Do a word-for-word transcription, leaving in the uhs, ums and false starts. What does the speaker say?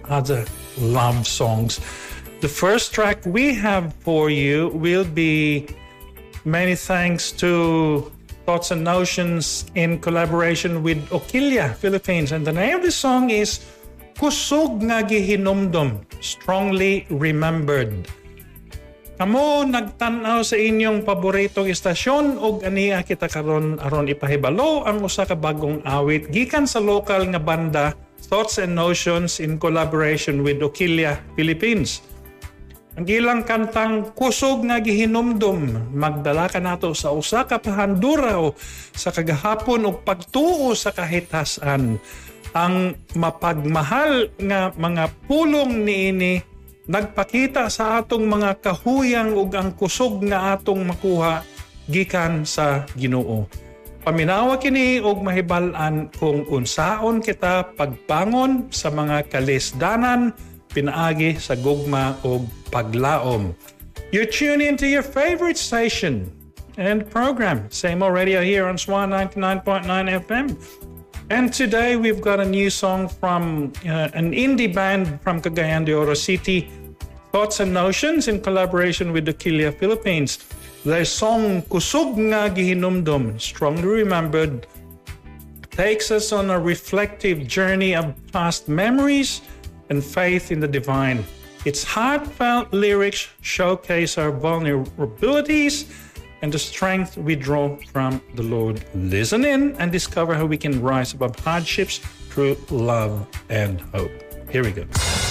other love songs. The first track we have for you will be many thanks to Thoughts and Notions in collaboration with Okilia Philippines. And the name of the song is Kusog nga gihinumdum, Strongly Remembered. Kamo nagtanaw sa inyong paboritong istasyon ug aniya kita karon aron ipahibalo ang usa ka bagong awit gikan sa lokal nga banda Thoughts and Notions in collaboration with Okilia Philippines. Ang ilang kantang Kusog nga gihinumdum magdala ka nato sa usa ka pahanduraw sa kagahapon ug pagtuo sa kahitasan. Ang mapagmahal nga mga pulong niini nagpakita sa atong mga kahuyang ug ang kusog nga atong makuha gikan sa Ginoo. Paminawa kini og mahibal-an kung unsaon kita pagbangon sa mga kalisdanan pinaagi sa gugma ug paglaom. You tune into your favorite station and program, Same Old Radio here on Swan ninety-nine point nine F M. And today we've got a new song from uh, an indie band from Cagayan de Oro City, Thoughts and Notions in collaboration with Okilia Philippines. Their song Kusog nga gihinumdum, Strongly Remembered, takes us on a reflective journey of past memories and faith in the divine. Its heartfelt lyrics showcase our vulnerabilities and the strength we draw from the Lord. Listen in and discover how we can rise above hardships through love and hope. Here we go.